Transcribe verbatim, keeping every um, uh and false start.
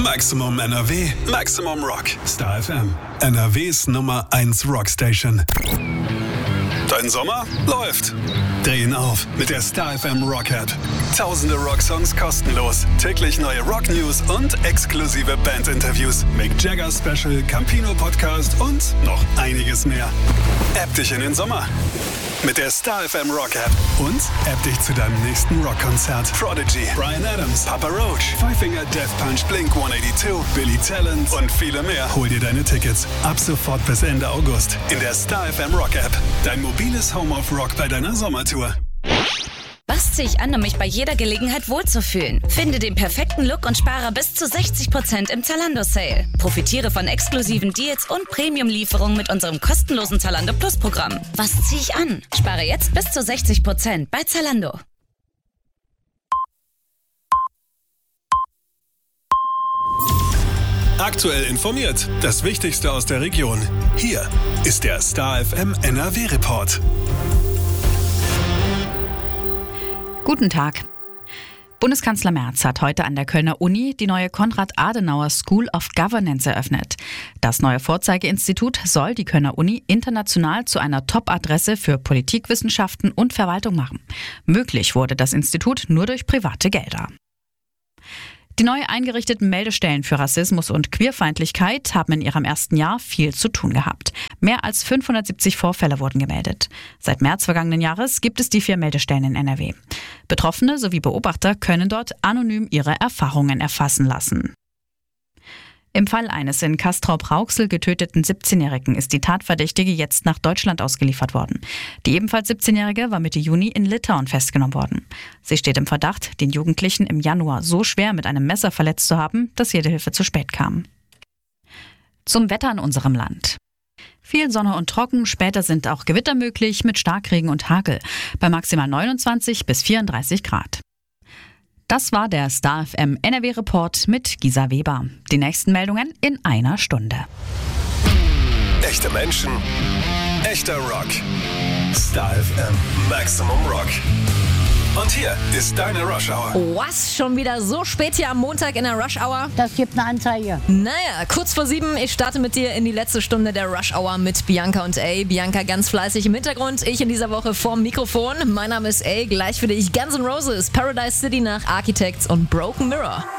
Maximum N R W, Maximum Rock. Star F M, N R Ws Nummer eins Rockstation. Dein Sommer läuft. Dreh ihn auf mit der Star F M Rock App. Tausende Rocksongs kostenlos, täglich neue Rock-News und exklusive Band-Interviews, Mick Jagger Special, Campino Podcast und noch einiges mehr. App dich in den Sommer mit der Star F M Rock App und App dich zu deinem nächsten Rockkonzert. Prodigy, Bryan Adams, Papa Roach, Five Finger Death Punch, Blink hundertzweiundachtzig, Billy Talent und viele mehr. Hol dir deine Tickets ab sofort bis Ende August in der Star F M Rock App. Dein mobiles Home of Rock bei deiner Sommertour. Was ziehe ich an, um mich bei jeder Gelegenheit wohlzufühlen? Finde den perfekten Look und spare bis zu sechzig Prozent im Zalando-Sale. Profitiere von exklusiven Deals und Premium-Lieferungen mit unserem kostenlosen Zalando Plus-Programm. Was ziehe ich an? Spare jetzt bis zu sechzig Prozent bei Zalando. Aktuell informiert. Das Wichtigste aus der Region. Hier ist der Star F M N R W-Report. Guten Tag. Bundeskanzler Merz hat heute an der Kölner Uni die neue Konrad-Adenauer School of Governance eröffnet. Das neue Vorzeigeinstitut soll die Kölner Uni international zu einer Top-Adresse für Politikwissenschaften und Verwaltung machen. Möglich wurde das Institut nur durch private Gelder. Die neu eingerichteten Meldestellen für Rassismus und Queerfeindlichkeit haben in ihrem ersten Jahr viel zu tun gehabt. Mehr als fünfhundertsiebzig Vorfälle wurden gemeldet. Seit März vergangenen Jahres gibt es die vier Meldestellen in N R W. Betroffene sowie Beobachter können dort anonym ihre Erfahrungen erfassen lassen. Im Fall eines in Castrop-Rauxel getöteten siebzehnjährigen ist die Tatverdächtige jetzt nach Deutschland ausgeliefert worden. Die ebenfalls siebzehnjährige war Mitte Juni in Litauen festgenommen worden. Sie steht im Verdacht, den Jugendlichen im Januar so schwer mit einem Messer verletzt zu haben, dass jede Hilfe zu spät kam. Zum Wetter in unserem Land. Viel Sonne und trocken, später sind auch Gewitter möglich mit Starkregen und Hagel, bei maximal neunundzwanzig bis vierunddreißig Grad. Das war der Star F M N R W-Report mit Gisa Weber. Die nächsten Meldungen in einer Stunde. Echte Menschen, echter Rock. Star F M, Maximum Rock. Und hier ist deine Rush Hour. Was? Schon wieder so spät hier am Montag in der Rush Hour? Das gibt eine Anzeige. Naja, kurz vor sieben. Ich starte mit dir in die letzte Stunde der Rush Hour mit Bianca und A. Bianca ganz fleißig im Hintergrund. Ich in dieser Woche vorm Mikrofon. Mein Name ist A. Gleich für dich Guns N' Roses, Paradise City nach Architects und Broken Mirror.